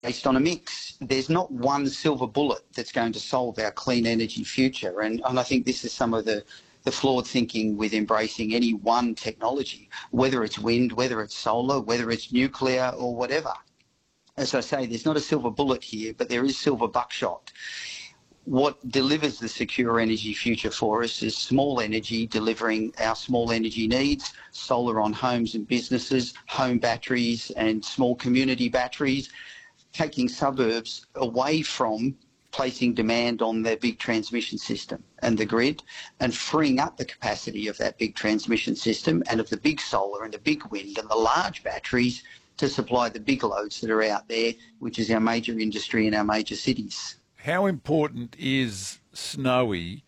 based on a mix. There's not one silver bullet that's going to solve our clean energy future. And I think this is some of the flawed thinking with embracing any one technology, whether it's wind, whether it's solar, whether it's nuclear or whatever. As I say, there's not a silver bullet here, but there is silver buckshot. What delivers the secure energy future for us is small energy delivering our small energy needs, solar on homes and businesses, home batteries and small community batteries, taking suburbs away from placing demand on their big transmission system and the grid, and freeing up the capacity of that big transmission system and of the big solar and the big wind and the large batteries to supply the big loads that are out there, which is our major industry in our major cities. How important is Snowy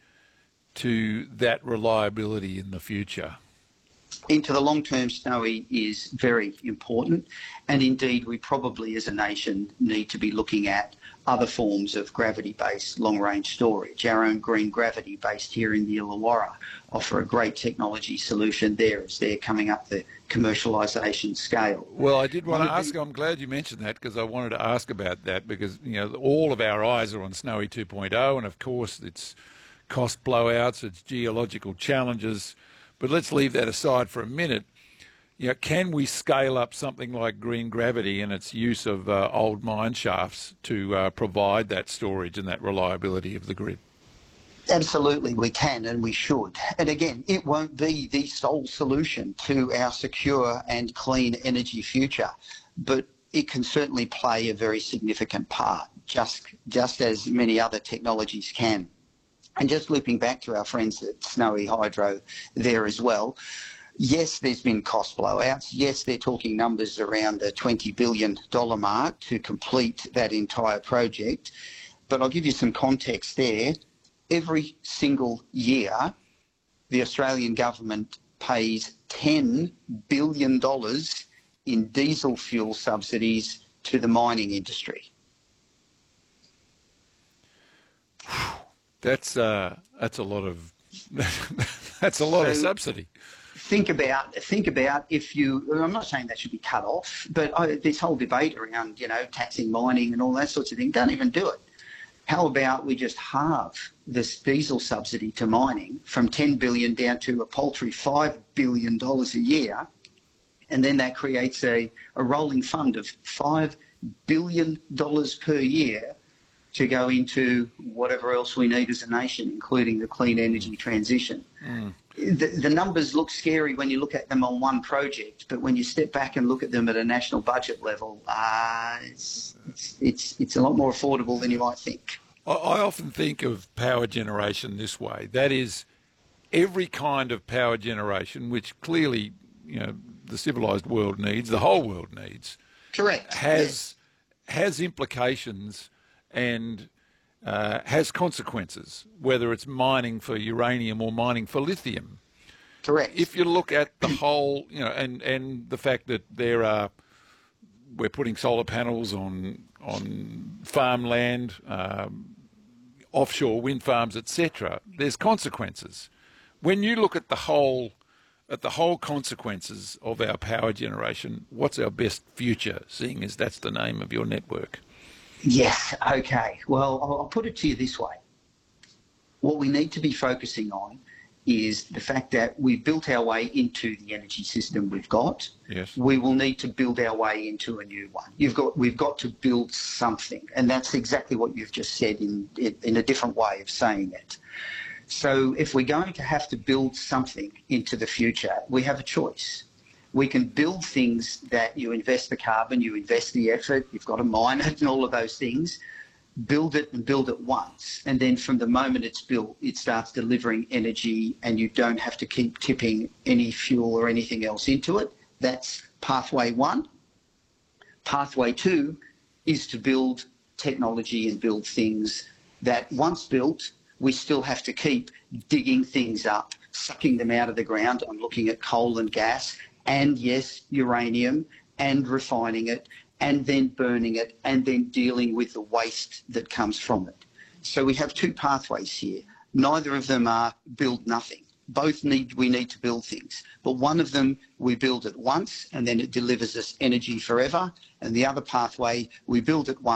to that reliability in the future? Into the long term, Snowy is very important, and indeed we probably as a nation need to be looking at other forms of gravity-based long-range storage. Our own green gravity based here in the Illawarra offer a great technology solution there as they're coming up the commercialisation scale. Well, I did want to ask, I'm glad you mentioned that, because I wanted to ask about that, because all of our eyes are on Snowy 2.0, and of course it's cost blowouts, it's geological challenges, but let's leave that aside for a minute. Can we scale up something like green gravity and its use of old mine shafts to provide that storage and that reliability of the grid? Absolutely, we can and we should. And again, it won't be the sole solution to our secure and clean energy future, but it can certainly play a very significant part, just as many other technologies can. And just looping back to our friends at Snowy Hydro there as well, yes, there's been cost blowouts. Yes, they're talking numbers around the $20 billion mark to complete that entire project. But I'll give you some context there. Every single year, the Australian government pays $10 billion in diesel fuel subsidies to the mining industry. That's a lot of that's a lot of subsidy. Think about if you. I'm not saying that should be cut off, but this whole debate around taxing mining and all that sorts of things, don't even do it. How about we just halve this diesel subsidy to mining from $10 billion down to a paltry $5 billion a year, and then that creates a rolling fund of $5 billion per year to go into whatever else we need as a nation, including the clean energy transition. The numbers look scary when you look at them on one project, but when you step back and look at them at a national budget level, it's a lot more affordable than you might think. I often think of power generation this way. That is, every kind of power generation, which clearly the civilised world needs, the whole world needs, correct, has implications and has consequences, whether it's mining for uranium or mining for lithium. Correct. If you look at the whole, and the fact that we're putting solar panels on farmland, offshore wind farms, etc., there's consequences. When you look at the whole consequences of our power generation, what's our best future, seeing as that's the name of your network? Yes, okay. Well, I'll put it to you this way. What we need to be focusing on is the fact that we've built our way into the energy system we've got. Yes. We will need to build our way into a new one. We've got to build something, and that's exactly what you've just said in a different way of saying it. So if we're going to have to build something into the future, we have a choice. We can build things that you invest the carbon, you invest the effort, you've got to mine it and all of those things. Build it and build it once. And then from the moment it's built, it starts delivering energy and you don't have to keep tipping any fuel or anything else into it. That's pathway one. Pathway two is to build technology and build things that once built, we still have to keep digging things up, sucking them out of the ground. I'm looking at coal and gas, and yes, uranium, and refining it, and then burning it, and then dealing with the waste that comes from it. So we have two pathways here. Neither of them are build nothing. Both we need to build things, but one of them we build it once and then it delivers us energy forever, and the other pathway we build it once